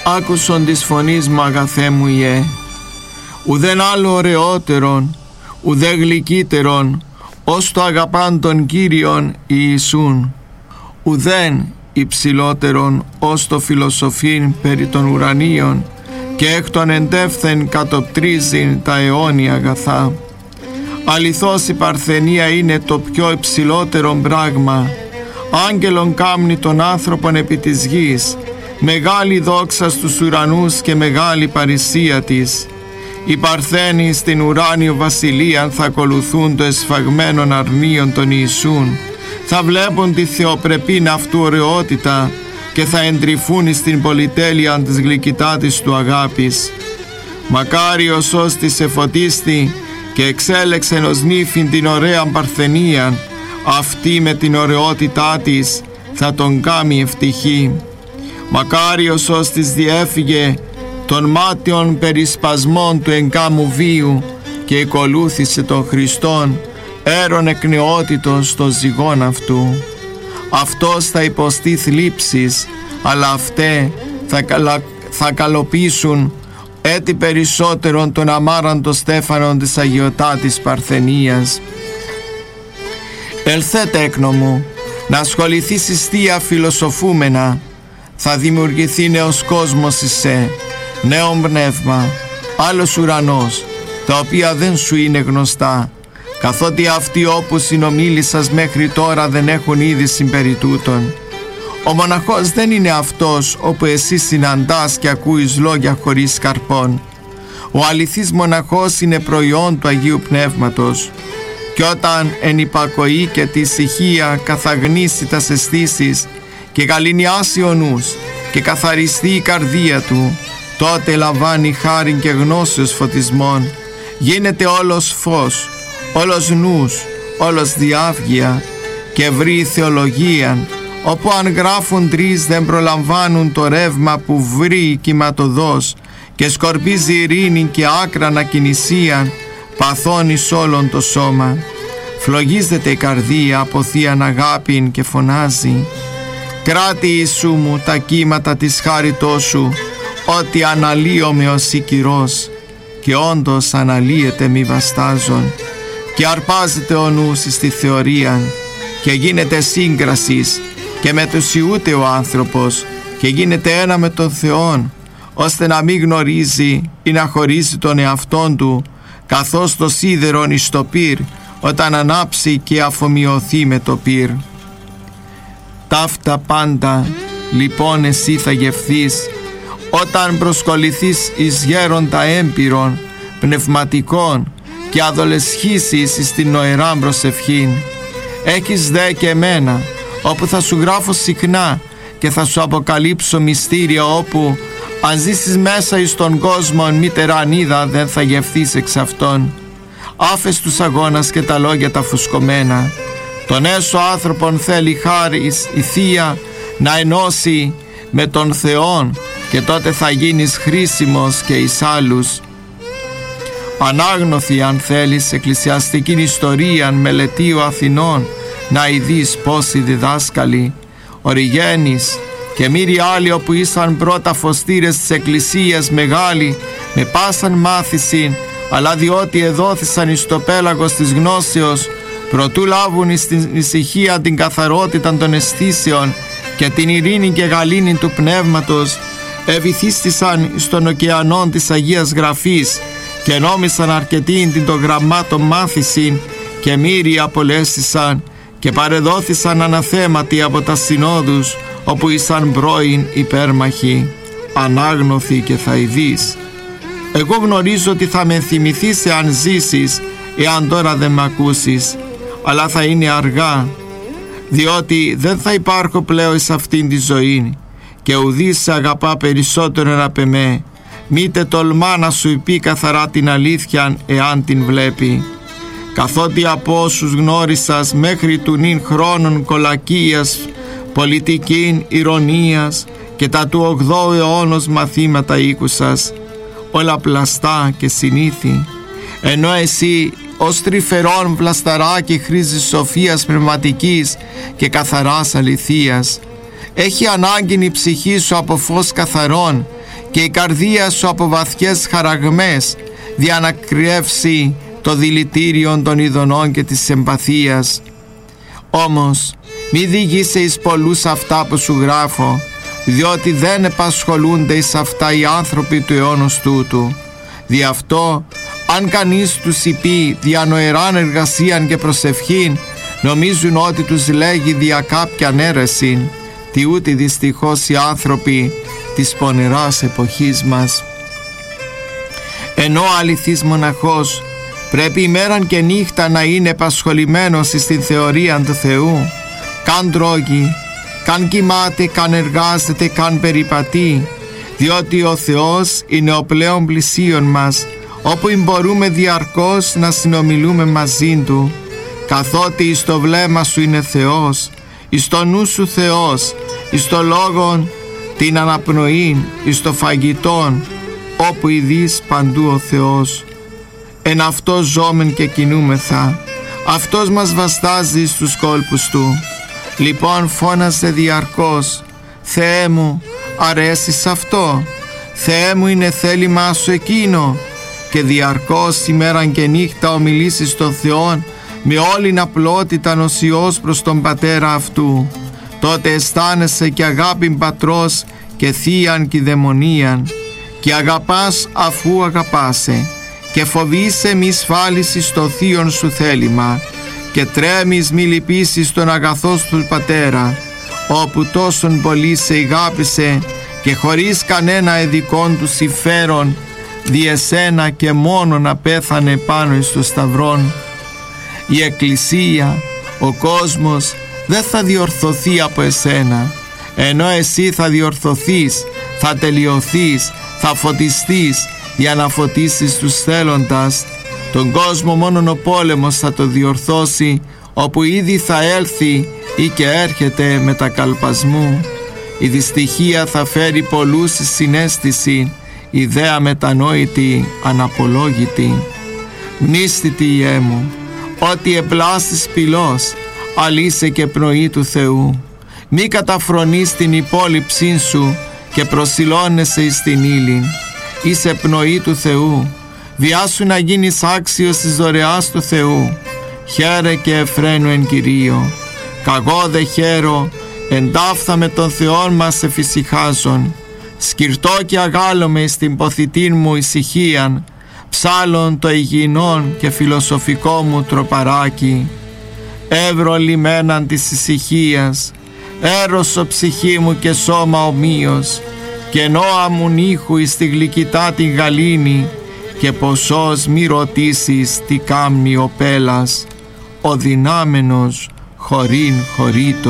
άκουσον της φωνής μου αγαθέ μου Ιε, ουδέν άλλο ωραιότερον, ουδέ γλυκύτερον, ως το αγαπάν τον Κύριον Ιησούν, ουδέν υψηλότερον, ως το φιλοσοφήν περί των ουρανίων, και εκ των εντεύθεν κατοπτρίζειν τα αιώνια αγαθά. Αληθώς η παρθενία είναι το πιο υψηλότερο πράγμα. Άγγελον κάμνει τον άνθρωπον επί της γης, μεγάλη δόξα στους ουρανούς και μεγάλη παρησία της. Οι παρθένοι στην ουράνιο βασιλείαν θα ακολουθούν το εσφαγμένον αρνίον των Ιησούν, θα βλέπουν τη θεοπρεπήν αυτού ωραιότητα και θα εντρυφούν στην πολυτέλεια της γλυκητάτης του αγάπης. Μακάριος ως της εφωτίστη και εξέλεξεν ως νύφην την ωραία παρθενίαν, αυτή με την ωραιότητά της θα τον κάμει ευτυχή. Μακάριος ως της διέφυγε των μάτιων περισπασμών του εγκάμου βίου και εκολούθησε τον Χριστόν έρον εκ νεότητος στο ζυγόν αυτού. Αυτός θα υποστεί θλίψεις, αλλά αυτέ θα καλοποιήσουν έτη περισσότερον τον αμάραντο στέφανον της αγιωτάτης Παρθενίας. Ελθέτε έκνο μου, να ασχοληθείς εστία φιλοσοφούμενα, θα δημιουργηθεί νέος κόσμος εισέ, νέο πνεύμα, άλλος ουρανός, τα οποία δεν σου είναι γνωστά, καθότι αυτοί όπου συνομίλησας μέχρι τώρα δεν έχουν είδηση περί τούτων. Ο μοναχός δεν είναι αυτός όπου εσύ συναντάς και ακούεις λόγια χωρίς καρπών. Ο αληθής μοναχός είναι προϊόν του Αγίου Πνεύματος, και όταν εν υπακοή και τη ησυχία καθαγνίσει τας αισθήσεις και γαληνιάσει ο νους και καθαριστεί η καρδία του, τότε λαμβάνει χάριν και γνώσεως φωτισμών, γίνεται όλος φως, όλος νους, όλος διάβγεια, και βρει θεολογίαν, όπου αν γράφουν τρεις δεν προλαμβάνουν το ρεύμα που βρει κυματοδός και σκορπίζει ειρήνη και άκρανα κινησίαν, παθώνει σ' όλον το σώμα. Φλογίζεται η καρδία από θείαν αγάπην και φωνάζει: «Κράτη Ιησού μου τα κύματα της χάριτός σου, ότι αναλύομαι ως οικυρός», και όντως αναλύεται μη βαστάζον, και αρπάζεται ο νους στη θεωρία και γίνεται σύγκρασης και μετουσιούται ο άνθρωπος και γίνεται ένα με τον Θεόν, ώστε να μην γνωρίζει ή να χωρίζει τον εαυτόν του, καθώς το σίδερον εις το πυρ όταν ανάψει και αφομοιωθεί με το πυρ. Ταύτα πάντα λοιπόν εσύ θα γευθείς όταν προσκοληθείς εις γέροντα έμπειρον, πνευματικών, και αδολεσχήσεις στην νοεράν προσευχήν. Έχεις δε και εμένα, όπου θα σου γράφω συχνά και θα σου αποκαλύψω μυστήρια, όπου αν ζήσεις μέσα εις τον κόσμο μήτεραν είδα δεν θα γευθείς εξ αυτών. Άφες τους αγώνας και τα λόγια τα φουσκωμένα. Τον έσω άνθρωπον θέλει χάρις η Θεία να ενώσει με τον Θεόν, και τότε θα γίνεις χρήσιμος και εις άλλους. Ανάγνωθη αν θέλεις εκκλησιαστική ιστορία μελετίου Αθηνών, να ειδείς πόσοι διδάσκαλοι, Οριγένης και μύροι άλλοι όπου ήσαν πρώτα φωστήρες της εκκλησίας μεγάλοι, με πάσαν μάθησιν, αλλά διότι εδόθησαν εις το πέλαγος της γνώσεως, προτού λάβουν στην ησυχία την καθαρότητα των αισθήσεων και την ειρήνη και γαλήνη του πνεύματος, ευηθίστησαν στον ωκεανόν της Αγίας Γραφής και νόμισαν αρκετήν την το γραμμάτων μάθησιν, και μύροι απολέστησαν και παρεδόθησαν αναθέματοι από τα συνόδους όπου ήσαν πρώην υπέρμαχοι. Ανάγνωθη και θα ειδείς. Εγώ γνωρίζω ότι θα με θυμηθείς εάν ζήσεις, εάν τώρα δεν με ακούσεις, αλλά θα είναι αργά, διότι δεν θα υπάρχω πλέον σε αυτήν τη ζωή, και ουδής σε αγαπά περισσότερο απ' εμέ, μήτε τολμά να σου πει καθαρά την αλήθεια εάν την βλέπει. Καθότι από όσους γνώρισας μέχρι του νυν χρόνων κολακίας, πολιτικήν ηρωνίας και τα του 8ου αιώνος μαθήματα ήκουσας, όλα πλαστά και συνήθη, ενώ εσύ ως τρυφερόν βλασταράκι χρήζεις σοφίας πνευματικής και καθαράς αληθείας. Έχει ανάγκη η ψυχή σου από φως καθαρών και η καρδία σου από βαθιές χαραγμές διανακρεύσει το δηλητήριον των ειδονών και της εμπαθίας. Όμως μη διηγείσαι εις πολλούς αυτά που σου γράφω, διότι δεν επασχολούνται εις αυτά οι άνθρωποι του αιώνος τούτου. Δι' αυτό αν κανείς τους υπεί δια νοεράν εργασίαν και προσευχήν, νομίζουν ότι τους λέγει δια κάποιαν αίρεσιν, τι ούτε δυστυχώς οι άνθρωποι της πονηράς εποχής μας. Ενώ ο αληθής μοναχός πρέπει ημέραν και νύχτα να είναι επασχολημένος στην θεωρία του Θεού, καν τρώγει, καν κοιμάται, καν εργάζεται, καν περιπατεί, διότι ο Θεός είναι ο πλέον πλησίον μας, όπου μπορούμε διαρκώς να συνομιλούμε μαζί Του, καθότι εις το βλέμμα σου είναι Θεός, εις το νου σου Θεός, εις το λόγον την αναπνοήν, εις το φαγητόν, όπου ειδείς παντού ο Θεός. Εν αυτό ζώμεν και κινούμεθα, αυτός μας βαστάζει στους κόλπους Του. Λοιπόν φώναζε διαρκώς, Θεέ μου, αρέσεις αυτό, Θεέ μου, είναι θέλημά σου εκείνο, και διαρκώς ημέραν και νύχτα ομιλήσεις στον Θεόν με όλην απλότητα νοσιός προς τον Πατέρα αυτού. Τότε αισθάνεσαι και αγάπην πατρός και θείαν κηδαιμονίαν, και αγαπάς αφού αγαπάσαι, και φοβείσαι μη σφάλεις στο θείον σου θέλημα, και τρέμεις μη λυπήσεις τον αγαθό του Πατέρα, όπου τόσον πολύ σε αγάπησε και χωρίς κανένα ειδικόν του συμφέρον δι' εσένα και μόνο να πέθανε πάνω εις το σταυρόν. Η Εκκλησία, ο κόσμος δεν θα διορθωθεί από εσένα, ενώ εσύ θα διορθωθείς, θα τελειωθείς, θα φωτιστείς για να φωτίσεις τους θέλοντας. Τον κόσμο μόνον ο πόλεμος θα το διορθώσει, όπου ήδη θα έλθει ή και έρχεται με τα καλπασμού. Η δυστυχία θα φέρει πολλούς συναίσθηση, ιδέα μετανόητη, αναπολόγητη. Μνήστητη Ιε μου, ότι εμπλάστης πυλός, αλήσε και πνοή του Θεού. Μη καταφρονείς την υπόλοιψή σου και προσιλώνεσαι εις την ύλην. Είσαι πνοή του Θεού, βιάσου να γίνεις άξιος της δωρεάς του Θεού. Χαίρε και εφραίνου εν Κυρίω. Καγώ δε χαίρο, εντάφθα με τον Θεόν μας εφησυχάζον. Σκυρτώ και αγάλωμαι στην ποθητήν μου ησυχίαν, ψάλλον το υγιεινόν και φιλοσοφικό μου τροπαράκι. Εύρω λιμέναν της ησυχίας, έρωσο ψυχή μου και σώμα ομοίως, και νόα μου νύχου εις τη γλυκητά την γαλήνη, και ποσός μη ρωτήσεις τι κάμνει ο πέλας, ο δυνάμενος χωρήν χωρίτο.